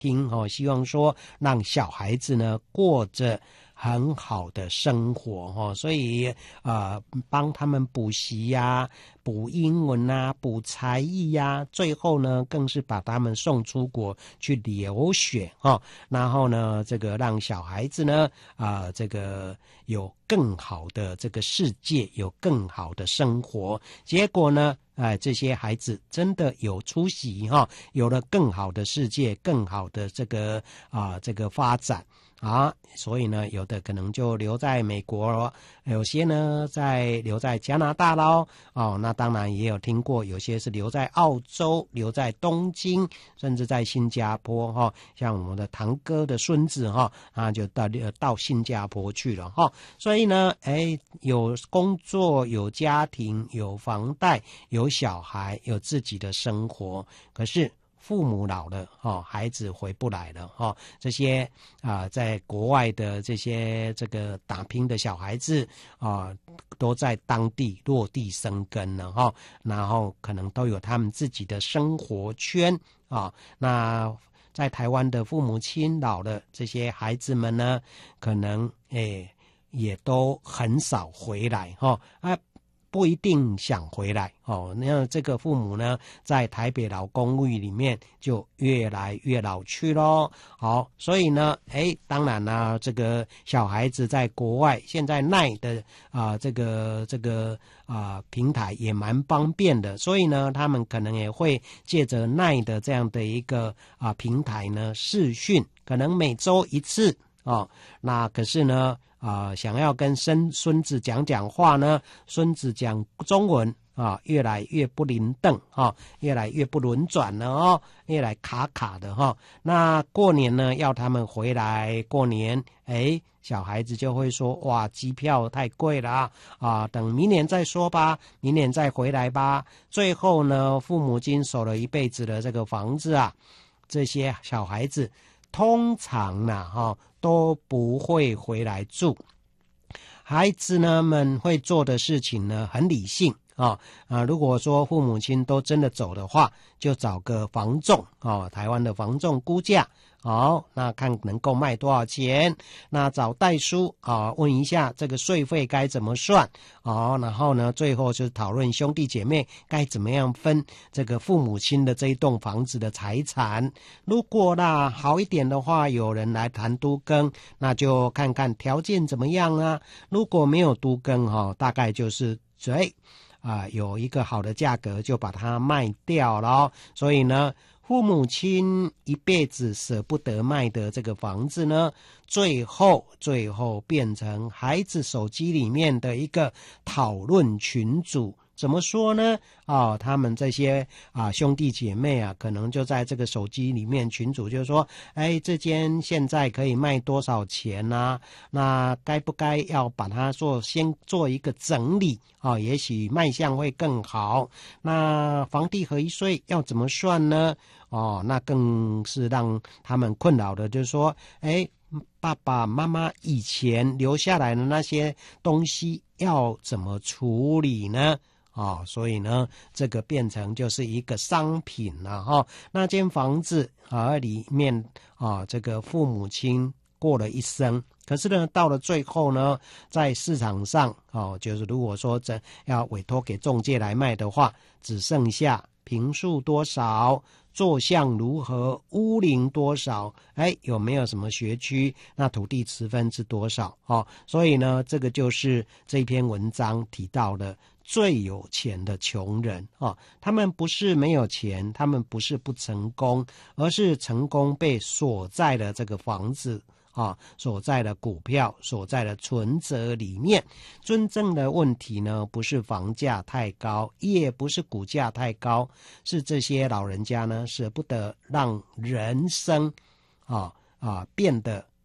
庭希望说让小孩子呢过着很好的生活所以帮他们补习呀、补英文啊、补才艺呀，最后呢更是把他们送出国去留学然后呢这个让小孩子呢这个有更好的这个世界，有更好的生活。结果呢这些孩子真的有出息有了更好的世界，更好的这个发展所以呢有的可能就留在美国了，有些呢留在加拿大咯那当然也有听过有些是留在澳洲，留在东京，甚至在新加坡像我们的堂哥的孙子就到新加坡去了所以呢有工作，有家庭，有房贷，有小孩，有自己的生活，可是父母老了孩子回不来了这些在国外的这些这个打拼的小孩子都在当地落地生根了然后可能都有他们自己的生活圈那在台湾的父母亲老了，这些孩子们呢可能也都很少回来不一定想回来那这个父母呢在台北老公寓里面就越来越老去咯所以呢当然啦这个小孩子在国外现在NINE的这个平台也蛮方便的，所以呢他们可能也会借着NINE的这样的一个平台呢视讯，可能每周一次那可是呢想要跟孙子讲话呢，孙子讲中文越来越不灵动越来越不轮转了越来卡卡的那过年呢要他们回来过年小孩子就会说哇机票太贵了等明年再说吧，明年再回来吧。最后呢父母亲守了一辈子的这个房子这些小孩子通常都不会回来住。孩子呢们会做的事情呢很理性如果说父母亲都真的走的话，就找个房仲台湾的房仲估价那看能够卖多少钱，那找代书问一下这个税费该怎么算然后呢最后就是讨论兄弟姐妹该怎么样分这个父母亲的这一栋房子的财产。如果好一点的话，有人来谈都更，那就看看条件怎么样如果没有都更大概就是有一个好的价格就把它卖掉了所以呢父母亲一辈子舍不得卖的这个房子呢，最后变成孩子手机里面的一个讨论群组。怎么说呢他们这些兄弟姐妹可能就在这个手机里面群组就说这间现在可以卖多少钱那该不该要把它先做一个整理也许卖相会更好。那房地合一税要怎么算呢那更是让他们困扰的，就是说爸爸妈妈以前留下来的那些东西要怎么处理呢所以呢这个变成就是一个商品了那间房子里面这个父母亲过了一生，可是呢到了最后呢在市场上就是如果说要委托给仲介来卖的话，只剩下坪数多少，坐向如何，屋龄多少有没有什么学区，那土地持分是多少所以呢这个就是这篇文章提到的最有钱的穷人他们不是没有钱，他们不是不成功，而是成功被锁在了这个房子所在的股票，所在的存折里面。真正的问题呢不是房价太高，也不是股价太高，是这些老人家呢舍不得让人生变得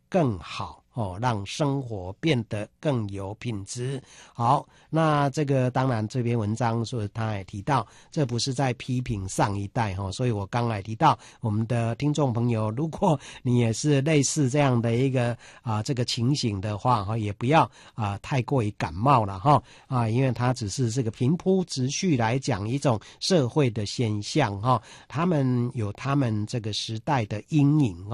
更好让生活变得更有品质。好，那这个当然这篇文章说他也提到，这不是在批评上一代所以我刚才提到我们的听众朋友，如果你也是类似这样的一个这个情形的话也不要太过于感冒了因为它只是这个平铺直叙来讲一种社会的现象他们有他们这个时代的阴影